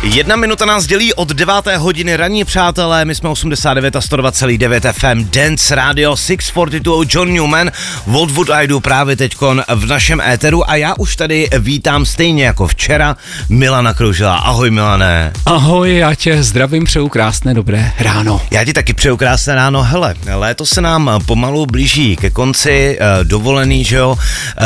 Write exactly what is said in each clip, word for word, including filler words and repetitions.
Jedna minuta nás dělí od deváté hodiny ranní, přátelé, my jsme osmdesát devět a sto dva celá devět F M, Dance Radio šest set čtyřicet dva, John Newman, What Would I Do právě teďkon v našem éteru a já už tady vítám stejně jako včera Milana Kroužela. Ahoj Milane. Ahoj, já tě zdravím, přeju krásné dobré ráno. Já ti taky přeju krásné ráno. Hele, léto se nám pomalu blíží ke konci, uh, dovolený, že jo, uh,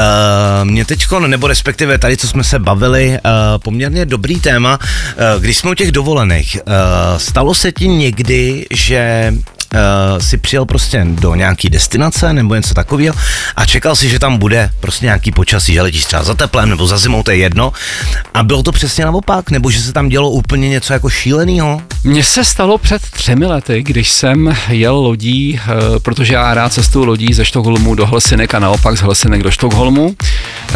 mě teďkon, nebo respektive tady, co jsme se bavili, uh, poměrně dobrý téma, uh, když jsme u těch dovolených, uh, stalo se ti někdy, že Uh, si přijel prostě do nějaký destinace nebo něco takového a čekal si, že tam bude prostě nějaký počasí, že letíš třeba za teplem nebo za zimou, to je jedno. A bylo to přesně naopak, nebo že se tam dělo úplně něco jako šílenýho? Mně se stalo před třemi lety, když jsem jel lodí, uh, protože já rád cestuju lodí ze Štokholmu do Helsinek a naopak z Helsinek do Štokholmu. Uh,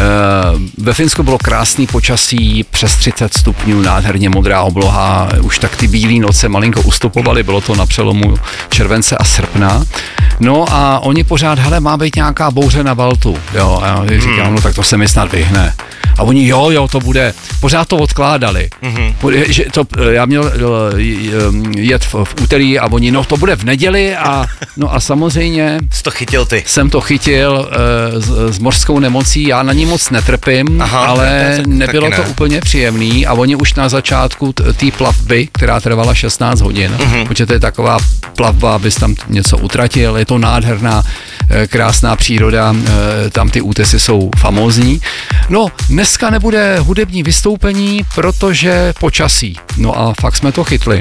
ve Finsku bylo krásný počasí, přes třicet stupňů, nádherně modrá obloha, už tak ty bílé noce malinko ustupovaly, bylo to na přelomu července a srpna. No a oni pořád, hele, má být nějaká bouře na Baltu, jo, a já říkám, no tak to se mi snad vyhne. A oni, jo, jo, to bude, pořád to odkládali. Mm-hmm. Že to, já měl jet v, v úterý a oni, no to bude v neděli a no a samozřejmě Jsi to chytil ty. Jsem to chytil uh, s, s mořskou nemocí, já na ní moc netrpím, Aha, ale tak, nebylo to ne. úplně příjemný a oni už na začátku té plavby, která trvala šestnáct hodin, mm-hmm. protože to je taková plavba, abys tam něco utratil, je to nádherná, krásná příroda, tam ty útesy jsou famózní. No, dneska nebude hudební vystoupení, protože počasí. No a fakt jsme to chytli.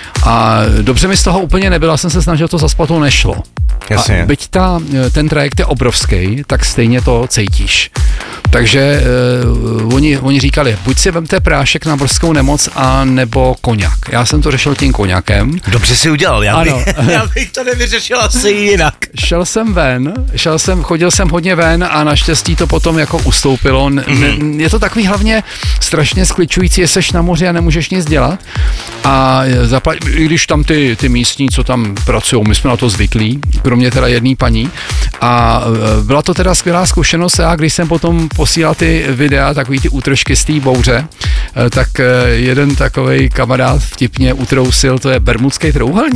A dobře mi z toho úplně nebylo, jsem se snažil to zaspat, to nešlo. Jasně. A byť ta, ten trajekt je obrovský, tak stejně to cítíš. Takže uh, oni, oni říkali, buď si vemte prášek na mořskou nemoc, a nebo koňak. Já jsem to řešil tím koňakem. Dobře si udělal, já bych, já bych to nevyřešil asi jinak. Šel jsem ven, šel jsem, chodil jsem hodně ven a naštěstí to potom jako ustoupilo. Mm-hmm. Je to takový hlavně strašně skličující, že seš na moři a nemůžeš nic dělat. A zaplat, i když tam ty, ty místní, co tam pracují, my jsme na to zvyklí, kromě teda jedné paní. A byla to teda skvělá zkušenost a když jsem potom posílal ty videa, takový ty útržky z té bouře, tak jeden takovej kamarád vtipně utrousil, to je bermudský trouhelník.